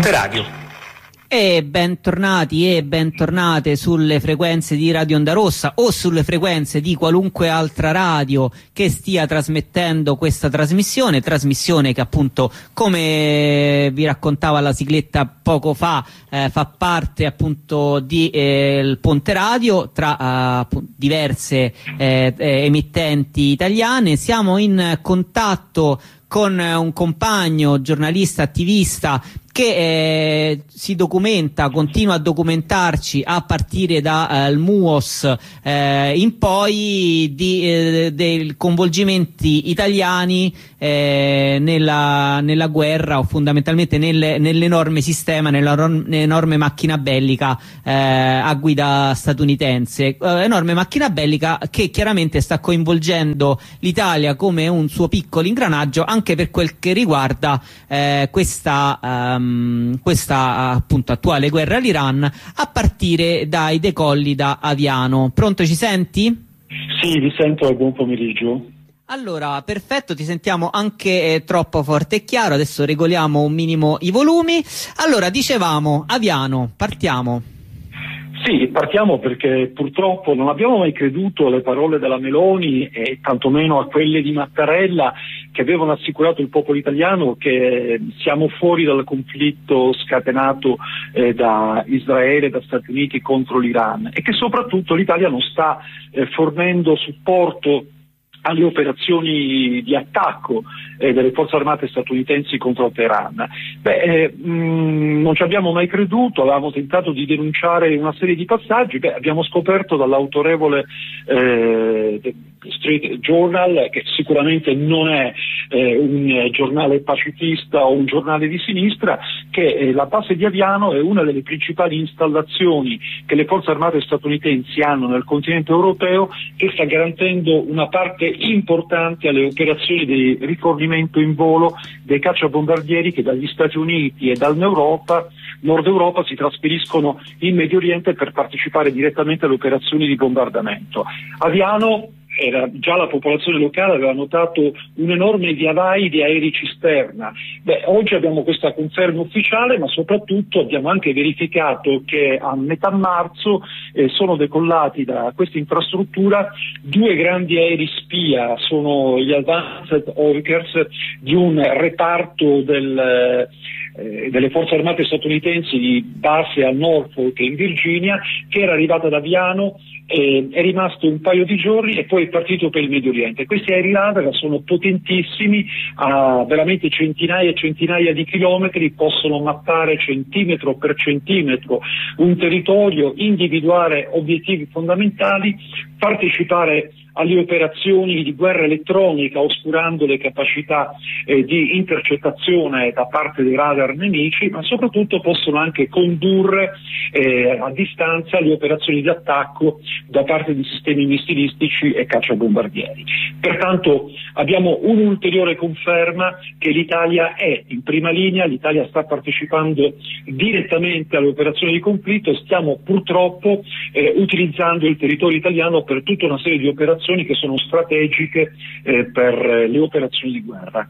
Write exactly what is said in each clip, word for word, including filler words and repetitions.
Ponte Radio. E bentornati e bentornate sulle frequenze di Radio Onda Rossa o sulle frequenze di qualunque altra radio che stia trasmettendo questa trasmissione, trasmissione che appunto, come vi raccontava la sigletta poco fa, eh, fa parte appunto di eh, il Ponte Radio tra eh, diverse eh, emittenti italiane. Siamo in contatto con un compagno, giornalista, attivista che eh, si documenta, continua a documentarci a partire dal eh, M U O S eh, in poi di eh, dei coinvolgimenti italiani eh, nella, nella guerra o fondamentalmente nel, nell'enorme sistema, nell'enorme macchina bellica eh, a guida statunitense, eh, enorme macchina bellica che chiaramente sta coinvolgendo l'Italia come un suo piccolo ingranaggio anche per quel che riguarda eh, questa um, questa appunto attuale guerra all'Iran, a partire dai decolli da Aviano. Pronto, ci senti? Sì, vi sento, e buon pomeriggio. Allora, perfetto, ti sentiamo anche eh, troppo forte e chiaro. Adesso regoliamo un minimo i volumi. Allora, dicevamo Aviano, partiamo. Sì, partiamo perché purtroppo non abbiamo mai creduto alle parole della Meloni e tantomeno a quelle di Mattarella, che avevano assicurato il popolo italiano che siamo fuori dal conflitto scatenato eh, da Israele e da Stati Uniti contro l'Iran, e che soprattutto l'Italia non sta eh, fornendo supporto alle operazioni di attacco eh, delle forze armate statunitensi contro Teheran. Beh, eh, mh, non ci abbiamo mai creduto, avevamo tentato di denunciare una serie di passaggi. Beh, abbiamo scoperto dall'autorevole eh, Street Journal, che sicuramente non è eh, un giornale pacifista o un giornale di sinistra, che eh, la base di Aviano è una delle principali installazioni che le forze armate statunitensi hanno nel continente europeo, che sta garantendo una parte importante alle operazioni di rifornimento in volo dei cacciabombardieri che dagli Stati Uniti e dall'Europa, Nord Europa, si trasferiscono in Medio Oriente per partecipare direttamente alle operazioni di bombardamento. Aviano, era già la popolazione locale aveva notato un enorme via vai di aerei cisterna. Beh, oggi abbiamo questa conferma ufficiale, ma soprattutto abbiamo anche verificato che a metà marzo eh, sono decollati da questa infrastruttura due grandi aerei spia, sono gli Advanced Hawkers di un reparto del Eh, delle forze armate statunitensi di base a Norfolk in Virginia, che era arrivata ad Aviano, eh, è rimasto un paio di giorni e poi è partito per il Medio Oriente. Questi aerei radar sono potentissimi, a veramente centinaia e centinaia di chilometri, possono mappare centimetro per centimetro un territorio, individuare obiettivi fondamentali, partecipare alle operazioni di guerra elettronica oscurando le capacità eh, di intercettazione da parte dei radar nemici, ma soprattutto possono anche condurre eh, a distanza le operazioni di attacco da parte di sistemi missilistici e cacciabombardieri. Pertanto abbiamo un'ulteriore conferma che l'Italia è in prima linea, l'Italia sta partecipando direttamente alle operazioni di conflitto e stiamo purtroppo eh, utilizzando il territorio italiano per tutta una serie di operazioni che sono strategiche eh, per le operazioni di guerra.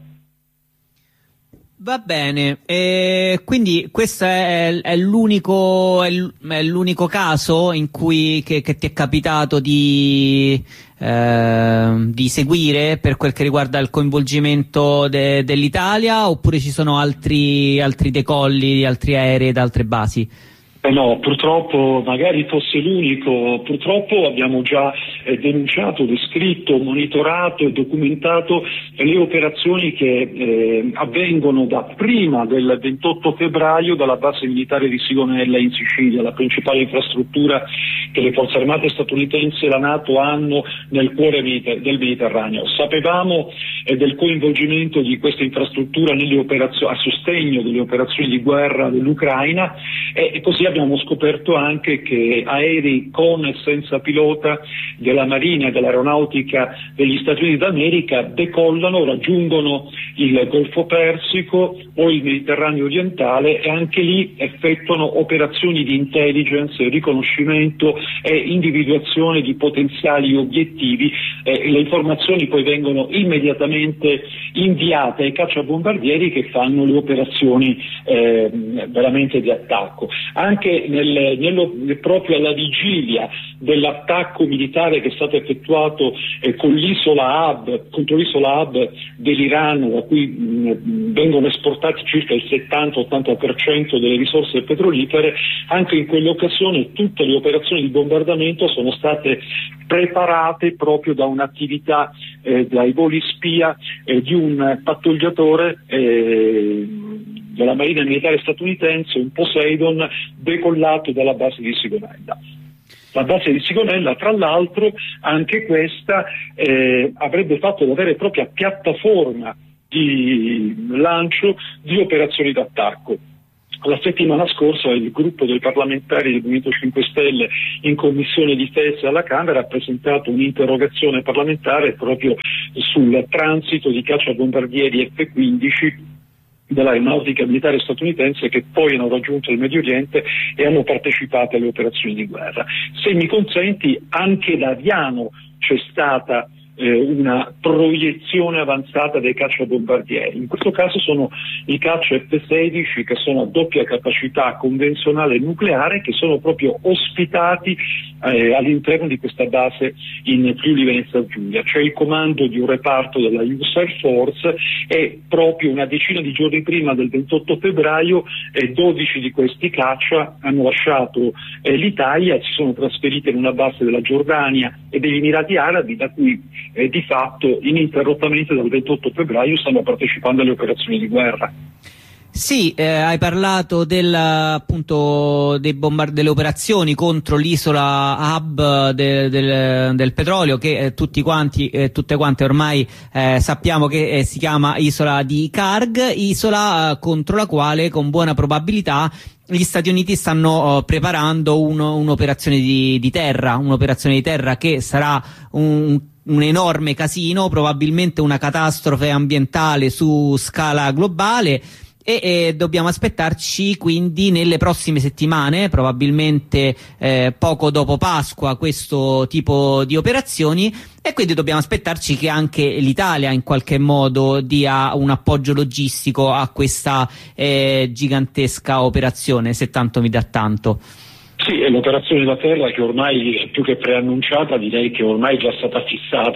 Va bene, e quindi questo è, è l'unico è l'unico caso in cui che, che ti è capitato di eh, di seguire per quel che riguarda il coinvolgimento de, dell'Italia, oppure ci sono altri altri decolli di altri aerei da altre basi? Eh no, purtroppo magari fosse l'unico, purtroppo abbiamo già eh, denunciato, descritto, monitorato e documentato le operazioni che eh, avvengono da prima del ventotto febbraio dalla base militare di Sigonella in Sicilia, la principale infrastruttura che le forze armate statunitensi e la NATO hanno nel cuore del Mediterraneo. Sapevamo eh, del coinvolgimento di questa infrastruttura nelle operazioni, a sostegno delle operazioni di guerra dell'Ucraina, e così abbiamo scoperto anche che aerei con e senza pilota della Marina e dell'Aeronautica degli Stati Uniti d'America decollano, raggiungono il Golfo Persico o il Mediterraneo orientale e anche lì effettuano operazioni di intelligence, riconoscimento e individuazione di potenziali obiettivi. Eh, le informazioni poi vengono immediatamente inviate ai cacciabombardieri che fanno le operazioni eh, veramente di attacco. Anche nel, nello, proprio alla vigilia dell'attacco militare che è stato effettuato eh, con l'isola Hub, contro l'isola Hub dell'Iran, da cui mh, vengono esportati circa il settanta ottanta per cento delle risorse petrolifere, anche in quell'occasione tutte le operazioni di bombardamento sono state preparate proprio da un'attività eh, dai voli spia eh, di un pattugliatore eh, della Marina Militare statunitense, un Poseidon, decollato dalla base di Sigonella. La base di Sigonella, tra l'altro, anche questa eh, avrebbe fatto la vera e propria piattaforma di lancio di operazioni d'attacco. La settimana scorsa il gruppo dei parlamentari del Movimento cinque Stelle in Commissione Difesa alla Camera ha presentato un'interrogazione parlamentare proprio sul transito di cacciabombardieri F quindici dell'aeronautica militare statunitense che poi hanno raggiunto il Medio Oriente e hanno partecipato alle operazioni di guerra. Se mi consenti, anche da Aviano c'è stata eh, una proiezione avanzata dei cacciabombardieri. In questo caso sono i caccia F sedici che sono a doppia capacità convenzionale e nucleare, che sono proprio ospitati eh, all'interno di questa base in Friuli Venezia Giulia. C'è il comando di un reparto della U S Air Force e proprio una decina di giorni prima del ventotto febbraio eh, dodici di questi caccia hanno lasciato eh, l'Italia, si sono trasferiti in una base della Giordania e degli Emirati Arabi, da cui eh, di fatto ininterrottamente dal ventotto febbraio stanno partecipando alle operazioni di guerra. Sì, eh, hai parlato del, appunto dei bombard- delle operazioni contro l'isola hub de- del, del petrolio che eh, tutti quanti eh, tutte quante ormai eh, sappiamo che eh, si chiama isola di Karg, isola eh, contro la quale con buona probabilità gli Stati Uniti stanno uh, preparando uno, un'operazione di, di terra, un'operazione di terra che sarà un, un enorme casino, probabilmente una catastrofe ambientale su scala globale. E, e dobbiamo aspettarci quindi nelle prossime settimane, probabilmente eh, poco dopo Pasqua, questo tipo di operazioni, e quindi dobbiamo aspettarci che anche l'Italia in qualche modo dia un appoggio logistico a questa eh, gigantesca operazione, se tanto mi dà tanto. Sì, è l'operazione da terra che ormai è più che preannunciata, direi che ormai è già stata fissata.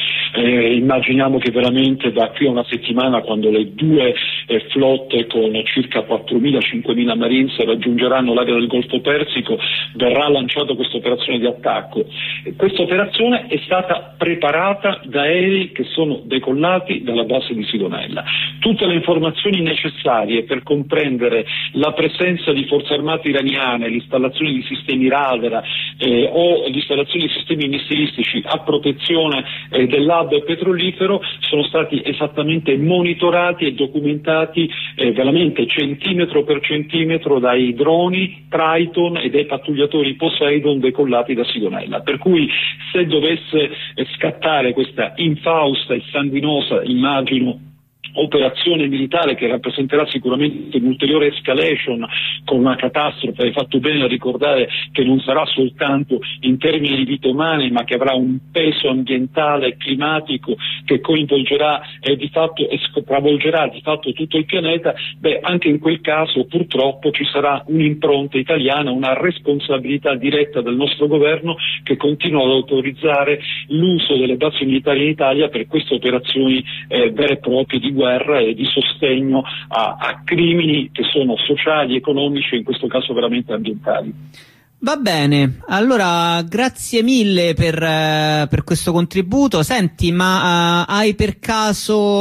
Eh, immaginiamo che veramente da qui a una settimana, quando le due eh, flotte con circa quattromila cinquemila Marines raggiungeranno l'area del Golfo Persico, verrà lanciata questa operazione di attacco. Questa operazione è stata preparata da aerei che sono decollati dalla base di Sigonella. Tutte le informazioni necessarie per comprendere la presenza di forze armate iraniane, l'installazione di sistemi radar eh, o l'installazione di sistemi missilistici a protezione eh, dell'hub petrolifero sono stati esattamente monitorati e documentati eh, veramente centimetro per centimetro dai droni Triton e dai pattugliatori Poseidon decollati da Sigonella. Per cui se dovesse eh, scattare questa infausta e sanguinosa, immagino, operazione militare che rappresenterà sicuramente un'ulteriore escalation con una catastrofe, hai fatto bene a ricordare che non sarà soltanto in termini di vite umane, ma che avrà un peso ambientale e climatico che coinvolgerà e di fatto e travolgerà di fatto tutto il pianeta. Beh, anche in quel caso purtroppo ci sarà un'impronta italiana, una responsabilità diretta del nostro governo che continua ad autorizzare l'uso delle basi militari in Italia per queste operazioni eh, vere e proprie di guerra e di sostegno a, a crimini che sono sociali, economici e in questo caso veramente ambientali. Va bene, allora grazie mille per, eh, per questo contributo. Senti, ma uh, hai per caso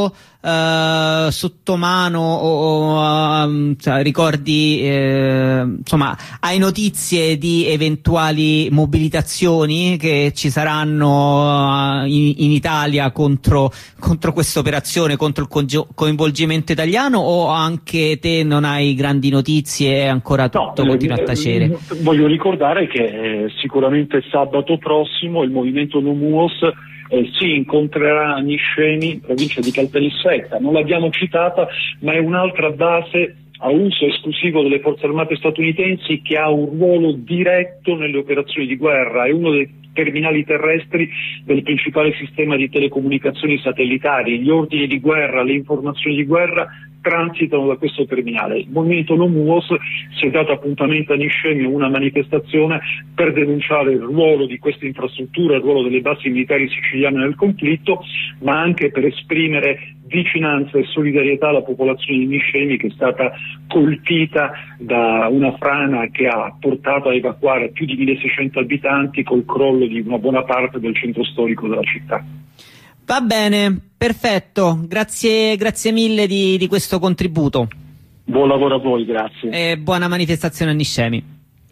eh, sotto mano o, o cioè, ricordi, eh, insomma, hai notizie di eventuali mobilitazioni che ci saranno in, in Italia contro, contro questa operazione, contro il coinvolgimento italiano, o anche te non hai grandi notizie e ancora tutto no, continua a tacere? Voglio ricordare che eh, sicuramente sabato prossimo il movimento Nomuos eh, si incontrerà a Niscemi, provincia di Caltanissetta. Non l'abbiamo citata, ma è un'altra base a uso esclusivo delle forze armate statunitensi che ha un ruolo diretto nelle operazioni di guerra. È uno dei terminali terrestri del principale sistema di telecomunicazioni satellitari. Gli ordini di guerra, le informazioni di guerra transitano da questo terminale. Il movimento Nomuos si è dato appuntamento a Niscemi, una manifestazione per denunciare il ruolo di questa infrastruttura, il ruolo delle basi militari siciliane nel conflitto, ma anche per esprimere vicinanza e solidarietà alla popolazione di Niscemi, che è stata colpita da una frana che ha portato a evacuare più di milleseicento abitanti col crollo di una buona parte del centro storico della città. Va bene, perfetto, grazie, grazie mille di, di questo contributo. Buon lavoro a voi, grazie. E buona manifestazione a Niscemi.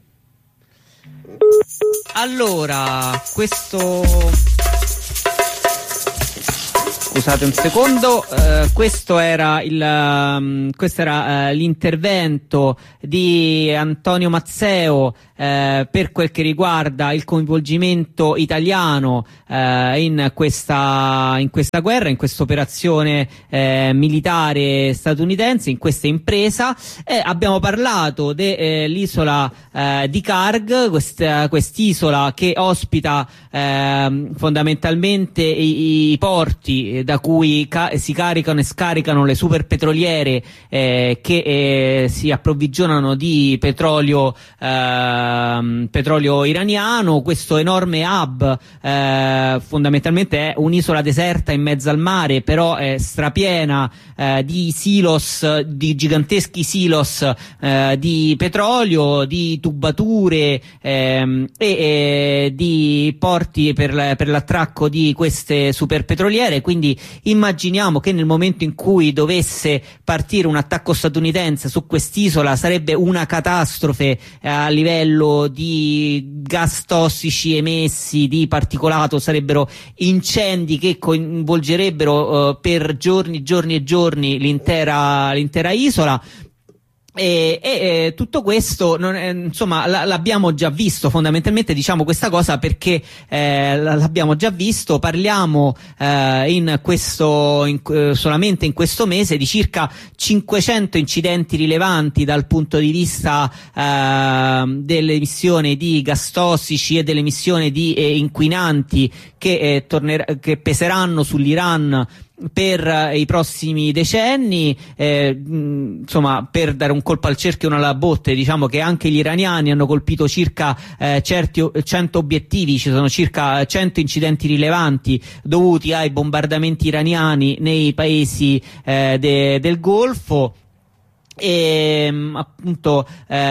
Allora, questo... Scusate un secondo, uh, questo era il um, questo era uh, l'intervento di Antonio Mazzeo uh, per quel che riguarda il coinvolgimento italiano uh, in questa in questa guerra, in questa operazione uh, militare statunitense, in questa impresa. E abbiamo parlato dell'isola uh, di Karg, questa quest'isola che ospita uh, fondamentalmente i, i porti da cui ca- si caricano e scaricano le super petroliere eh, che eh, si approvvigionano di petrolio eh, petrolio iraniano. Questo enorme hub eh, fondamentalmente è un'isola deserta in mezzo al mare, però è strapiena eh, di silos, di giganteschi silos eh, di petrolio, di tubature ehm, e, e di porti per, per l'attracco di queste super petroliere. Quindi immaginiamo che nel momento in cui dovesse partire un attacco statunitense su quest'isola sarebbe una catastrofe eh, a livello di gas tossici emessi, di particolato, sarebbero incendi che coinvolgerebbero eh, per giorni, giorni e giorni l'intera, l'intera isola. E, e, e tutto questo non è, insomma l- l'abbiamo già visto, fondamentalmente diciamo questa cosa perché eh, l'abbiamo già visto. Parliamo eh, in questo in, eh, solamente in questo mese di circa cinquecento incidenti rilevanti dal punto di vista eh, dell'emissione di gas tossici e dell'emissione di eh, inquinanti che, eh, torner- che peseranno sull'Iran per uh, i prossimi decenni. Eh, mh, insomma, per dare un colpo al cerchio e una alla botte, diciamo che anche gli iraniani hanno colpito circa eh, certi, cento obiettivi. Ci sono circa cento incidenti rilevanti dovuti ai bombardamenti iraniani nei paesi eh, de, del Golfo. E appunto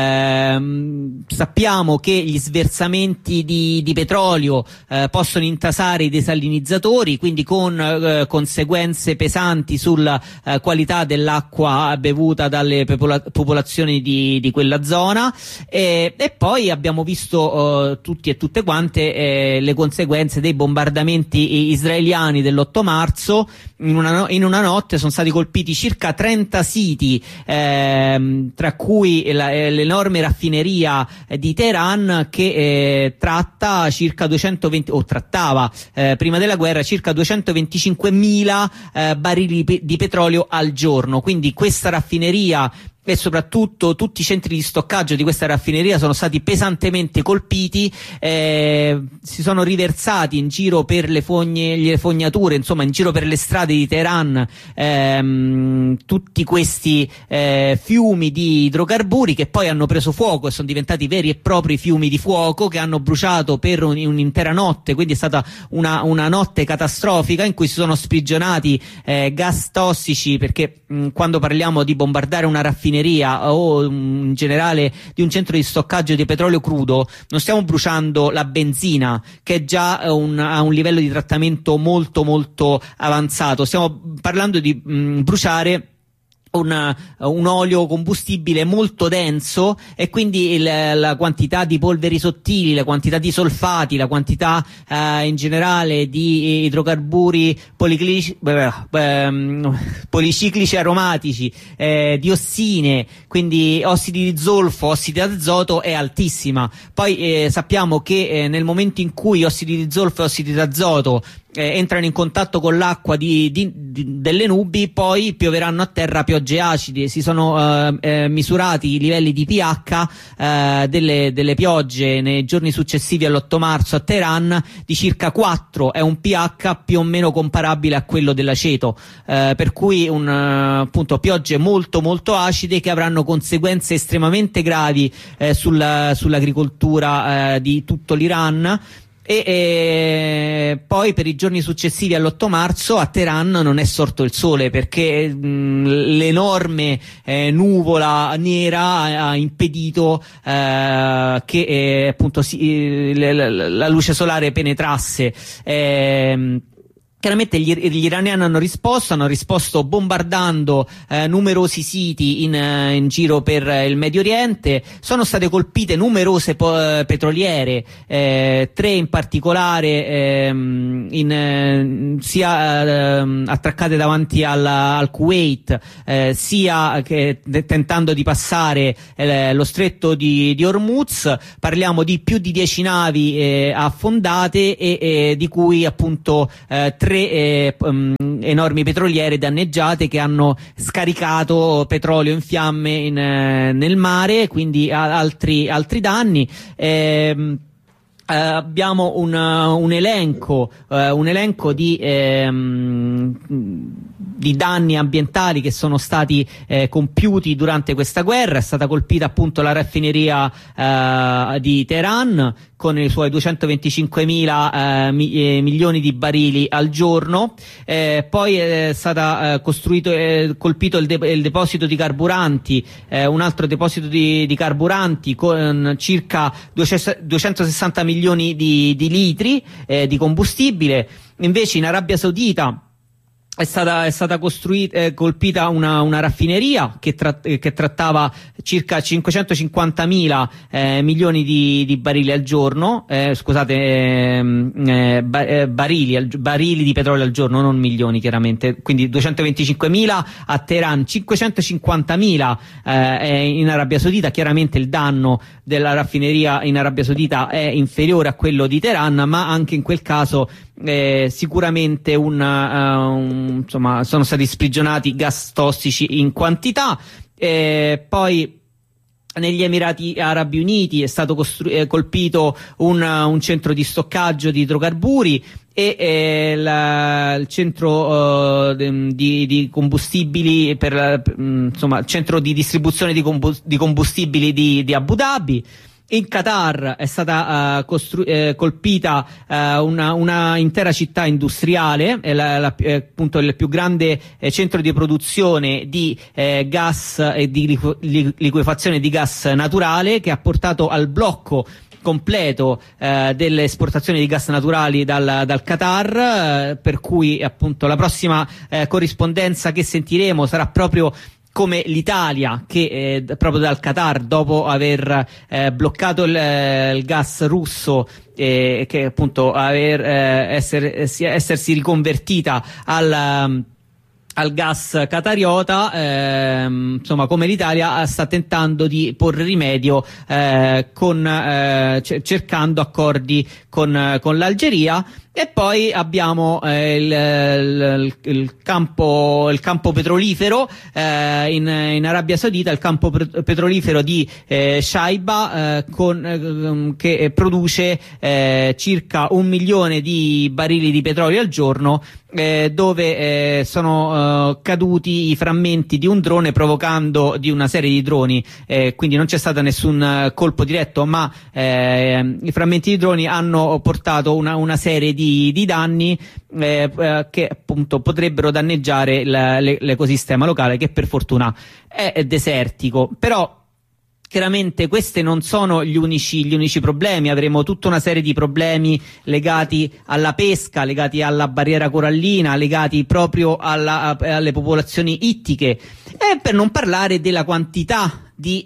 ehm, sappiamo che gli sversamenti di, di petrolio eh, possono intasare i desalinizzatori, quindi con eh, conseguenze pesanti sulla eh, qualità dell'acqua bevuta dalle popola- popolazioni di, di quella zona. E, e poi abbiamo visto eh, tutti e tutte quante eh, le conseguenze dei bombardamenti israeliani dell'otto marzo. In una, no- in una notte sono stati colpiti circa trenta siti, eh, tra cui la, l'enorme raffineria di Teheran che eh, tratta circa duecentoventi o trattava eh, prima della guerra circa duecentoventicinquemila eh, barili pe- di petrolio al giorno. Quindi questa raffineria e soprattutto tutti i centri di stoccaggio di questa raffineria sono stati pesantemente colpiti, eh, si sono riversati in giro per le fogne, le fognature, insomma in giro per le strade di Teheran ehm, tutti questi eh, fiumi di idrocarburi che poi hanno preso fuoco e sono diventati veri e propri fiumi di fuoco che hanno bruciato per un, un'intera notte. Quindi è stata una, una notte catastrofica in cui si sono sprigionati eh, gas tossici, perché mh, quando parliamo di bombardare una raffineria raffineria o in generale di un centro di stoccaggio di petrolio crudo, non stiamo bruciando la benzina, che è già un, a un livello di trattamento molto molto avanzato. Stiamo parlando di mh, bruciare Un, un olio combustibile molto denso, e quindi il, la quantità di polveri sottili, la quantità di solfati, la quantità eh, in generale di idrocarburi policlici, eh, policiclici aromatici, eh, diossine, quindi ossidi di zolfo, ossidi d'azoto, è altissima. Poi eh, sappiamo che eh, nel momento in cui ossidi di zolfo e ossidi d'azoto Eh, entrano in contatto con l'acqua di, di, di, delle nubi, poi pioveranno a terra piogge acide. Si sono eh, eh, misurati i livelli di pH eh, delle, delle piogge nei giorni successivi all'otto marzo a Teheran di circa quattro, è un pH più o meno comparabile a quello dell'aceto, eh, per cui un, uh, appunto piogge molto molto acide che avranno conseguenze estremamente gravi eh, sulla, sull'agricoltura eh, di tutto l'Iran. E, e poi per i giorni successivi all'otto marzo a Teheran non è sorto il sole, perché mh, l'enorme eh, nuvola nera ha, ha impedito eh, che eh, appunto si, la, la, la luce solare penetrasse. Eh, Chiaramente gli, gli iraniani hanno risposto, hanno risposto bombardando eh, numerosi siti in, eh, in giro per eh, il Medio Oriente. Sono state colpite numerose po- petroliere, eh, tre in particolare ehm, in, eh, sia eh, attraccate davanti al, al Kuwait, eh, sia che de- tentando di passare eh, lo stretto di, di Hormuz. Parliamo di più di dieci navi eh, affondate e, e di cui appunto eh, tre Eh, um, enormi petroliere danneggiate, che hanno scaricato petrolio in fiamme in, eh, nel mare, quindi a, altri, altri danni. Eh, Uh, abbiamo un, uh, un elenco uh, un elenco di, ehm, di danni ambientali che sono stati eh, compiuti durante questa guerra. È stata colpita appunto la raffineria uh, di Teheran con i suoi duecentoventicinquemila uh, mi, eh, milioni di barili al giorno. Eh, poi è stata uh, costruito eh, colpito il, de- il deposito di carburanti, eh, un altro deposito di, di carburanti con circa duecentosessanta milioni Di, di litri eh, di combustibile. Invece in Arabia Saudita è stata, è stata costruita, eh, colpita una, una raffineria che, tra, eh, che trattava circa cinquecentocinquantamila eh, milioni di, di barili al giorno, eh, scusate, eh, eh, ba, eh, barili, al, barili di petrolio al giorno, non milioni chiaramente, quindi duecentoventicinquemila a Teheran, cinquecentocinquantamila eh, in Arabia Saudita. Chiaramente il danno della raffineria in Arabia Saudita è inferiore a quello di Teheran, ma anche in quel caso Eh, sicuramente un, uh, un, insomma, sono stati sprigionati gas tossici in quantità. Eh, poi negli Emirati Arabi Uniti è stato costru- eh, colpito un, un centro di stoccaggio di idrocarburi e eh, la, il centro uh, di, di combustibili per, per insomma, centro di distribuzione di, combust- di combustibili di, di Abu Dhabi. In Qatar è stata uh, costru- eh, colpita uh, una, una intera città industriale, è la, la, eh, appunto il più grande eh, centro di produzione di eh, gas e di liqu- li- liquefazione di gas naturale, che ha portato al blocco completo eh, delle esportazioni di gas naturali dal, dal Qatar, eh, per cui appunto la prossima eh, corrispondenza che sentiremo sarà proprio come l'Italia, che eh, proprio dal Qatar, dopo aver eh, bloccato il, eh, il gas russo, eh, che appunto aver, eh, essere, essersi riconvertita al al gas qatariota, ehm, insomma, come l'Italia sta tentando di porre rimedio eh, con eh, c- cercando accordi con, con l'Algeria. E poi abbiamo eh, il, il, il campo il campo petrolifero eh, in, in Arabia Saudita, il campo petrolifero di eh, Shaiba, eh, con, eh, che produce eh, circa un milione di barili di petrolio al giorno, eh, dove eh, sono eh, caduti i frammenti di un drone, provocando di una serie di droni, eh, quindi non c'è stato nessun colpo diretto, ma eh, i frammenti di droni hanno portato una, una serie di di, di danni eh, eh, che appunto potrebbero danneggiare la, le, l'ecosistema locale, che per fortuna è, è desertico. Però chiaramente questi non sono gli unici, gli unici problemi, avremo tutta una serie di problemi legati alla pesca, legati alla barriera corallina, legati proprio alla, alle popolazioni ittiche, e per non parlare della quantità di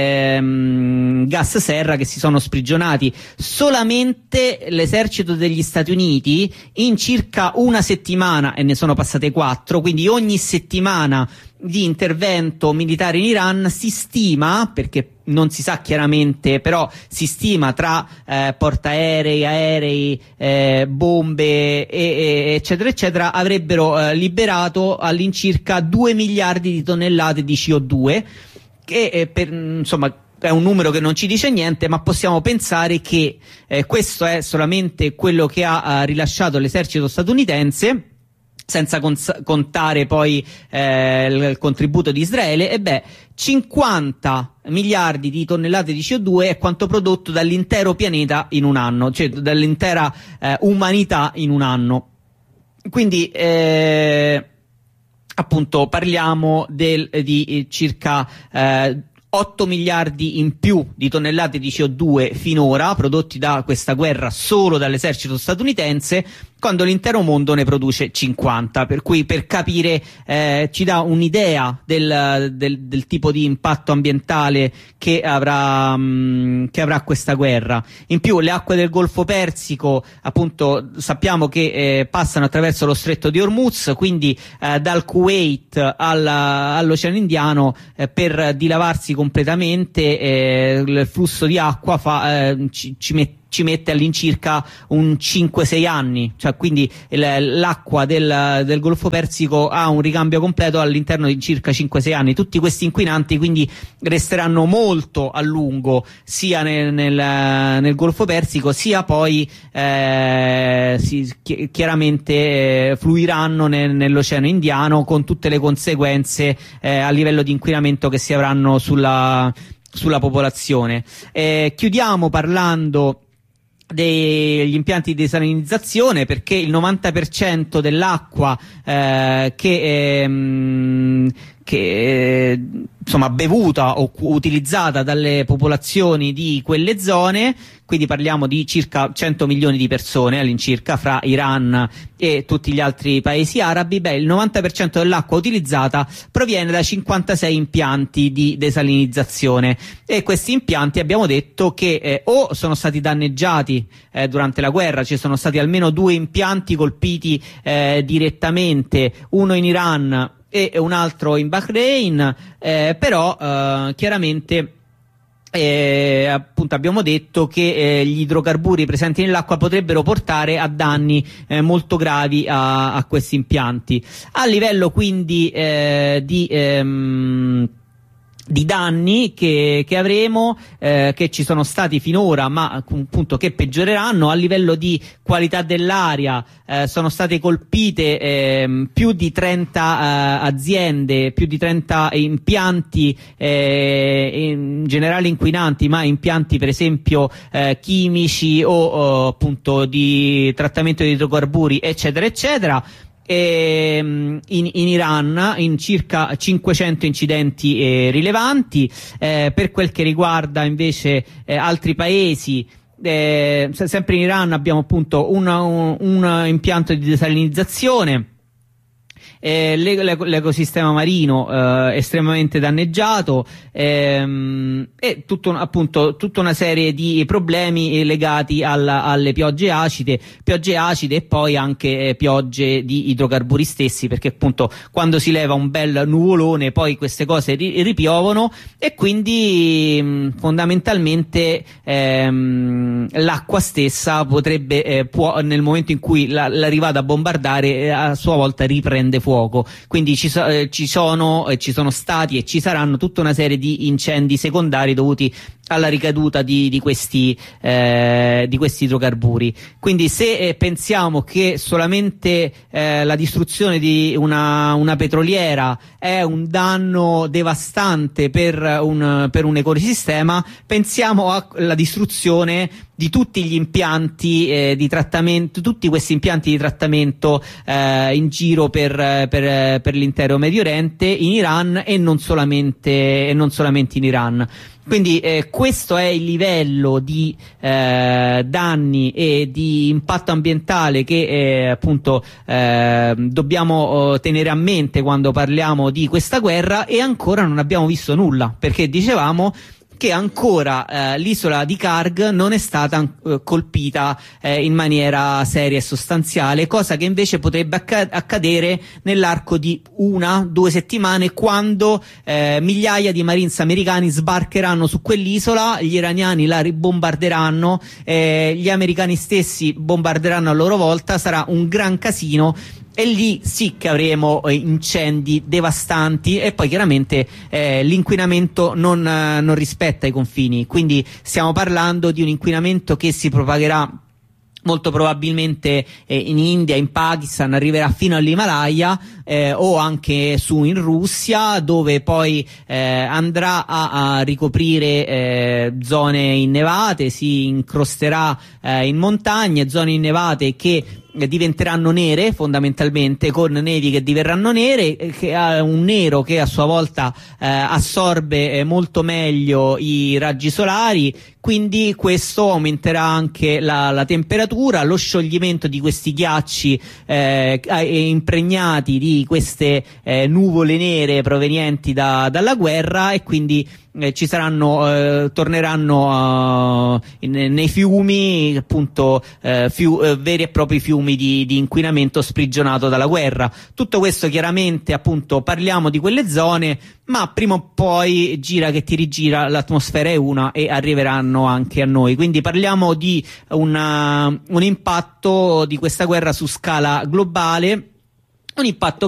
ehm, gas serra che si sono sprigionati. Solamente l'esercito degli Stati Uniti in circa una settimana, e ne sono passate quattro, quindi ogni settimana di intervento militare in Iran, si stima, perché non si sa chiaramente, però si stima tra eh, portaerei, aerei, eh, bombe e, e, eccetera eccetera, avrebbero eh, liberato all'incirca due miliardi di tonnellate di C O due, che eh, per, insomma è un numero che non ci dice niente, ma possiamo pensare che eh, questo è solamente quello che ha eh, rilasciato l'esercito statunitense, senza cons- contare poi eh, il, il contributo di Israele. E beh, cinquanta miliardi di tonnellate di C O due è quanto prodotto dall'intero pianeta in un anno, cioè dall'intera eh, umanità in un anno. Quindi eh, appunto parliamo del, di circa eh, otto miliardi in più di tonnellate di C O due finora prodotti da questa guerra solo dall'esercito statunitense, quando l'intero mondo ne produce cinquanta, per cui per capire eh, ci dà un'idea del, del, del tipo di impatto ambientale che avrà, mh, che avrà questa guerra. In più le acque del Golfo Persico, appunto, sappiamo che eh, passano attraverso lo stretto di Hormuz, quindi eh, dal Kuwait alla, all'Oceano Indiano, eh, per dilavarsi completamente eh, il flusso di acqua fa, eh, ci, ci mette ci mette all'incirca un cinque sei anni, cioè quindi il, l'acqua del, del Golfo Persico ha un ricambio completo all'interno di circa cinque sei anni. Tutti questi inquinanti quindi resteranno molto a lungo sia nel, nel, nel Golfo Persico, sia poi eh, si, chi, chiaramente eh, fluiranno nel, nell'Oceano Indiano, con tutte le conseguenze eh, a livello di inquinamento che si avranno sulla, sulla popolazione. Eh, chiudiamo parlando degli impianti di desalinizzazione, perché il novanta per cento dell'acqua eh, che, ehm, che eh, insomma bevuta o utilizzata dalle popolazioni di quelle zone, quindi parliamo di circa cento milioni di persone all'incirca fra Iran e tutti gli altri paesi arabi, beh, il novanta per cento dell'acqua utilizzata proviene da cinquantasei impianti di desalinizzazione, e questi impianti abbiamo detto che eh, o sono stati danneggiati eh, durante la guerra, ci sono stati almeno due impianti colpiti eh, direttamente, uno in Iran e un altro in Bahrain, eh, però eh, chiaramente Eh, appunto abbiamo detto che eh, gli idrocarburi presenti nell'acqua potrebbero portare a danni eh, molto gravi a, a questi impianti. A livello quindi eh, di ehm, di danni che, che avremo, eh, che ci sono stati finora, ma appunto che peggioreranno. A livello di qualità dell'aria eh, sono state colpite eh, più di trenta eh, aziende, più di trenta impianti eh, in generale inquinanti, ma impianti per esempio eh, chimici o, o appunto di trattamento di idrocarburi, eccetera eccetera. E, in, in Iran in circa cinquecento incidenti eh, rilevanti. Eh, per quel che riguarda invece eh, altri paesi, eh, sempre in Iran abbiamo appunto una, un, un impianto di desalinizzazione, eh, l'ecosistema marino eh, estremamente danneggiato, ehm, e tutto, appunto tutta una serie di problemi legati alla, alle piogge acide, piogge acide e poi anche eh, piogge di idrocarburi stessi, perché appunto quando si leva un bel nuvolone poi queste cose ri- ripiovono, e quindi mh, fondamentalmente ehm, l'acqua stessa potrebbe eh, può, nel momento in cui la, la rivada a bombardare eh, a sua volta riprende fuoco. Quindi ci, so, eh, ci sono eh, ci sono stati e ci saranno tutta una serie di incendi secondari dovuti alla ricaduta di, di questi eh, di questi idrocarburi. Quindi se eh, pensiamo che solamente eh, la distruzione di una, una petroliera è un danno devastante per un, per un ecosistema, pensiamo alla distruzione di tutti gli impianti eh, di trattamento, tutti questi impianti di trattamento eh, in giro per, per, per l'intero Medio Oriente, in Iran e non solamente, e non solamente in Iran. Quindi eh, questo è il livello di eh, danni e di impatto ambientale che eh, appunto eh, dobbiamo oh, tenere a mente quando parliamo di questa guerra, e ancora non abbiamo visto nulla, perché dicevamo che ancora eh, l'isola di Karg non è stata eh, colpita eh, in maniera seria e sostanziale, cosa che invece potrebbe acc- accadere nell'arco di una, due settimane, quando eh, migliaia di Marines americani sbarcheranno su quell'isola, gli iraniani la ribombarderanno, eh, gli americani stessi bombarderanno a loro volta, sarà un gran casino. E lì sì che avremo eh, incendi devastanti, e poi chiaramente eh, l'inquinamento non, eh, non rispetta i confini, quindi stiamo parlando di un inquinamento che si propagherà molto probabilmente eh, in India, in Pakistan, arriverà fino all'Himalaya eh, o anche su in Russia, dove poi eh, andrà a, a ricoprire eh, zone innevate, si incrosterà eh, in montagne, zone innevate che diventeranno nere fondamentalmente, con nevi che diverranno nere, che ha un nero che a sua volta eh, assorbe eh, molto meglio i raggi solari, quindi questo aumenterà anche la, la temperatura, lo scioglimento di questi ghiacci eh, impregnati di queste eh, nuvole nere provenienti da, dalla guerra, e quindi Eh, ci saranno, eh, torneranno uh, in, nei fiumi, appunto, eh, fiu, eh, veri e propri fiumi di, di inquinamento sprigionato dalla guerra. Tutto questo chiaramente, appunto, parliamo di quelle zone, ma prima o poi, gira che ti rigira, l'atmosfera è una e arriveranno anche a noi. Quindi parliamo di una, un impatto di questa guerra su scala globale, un impatto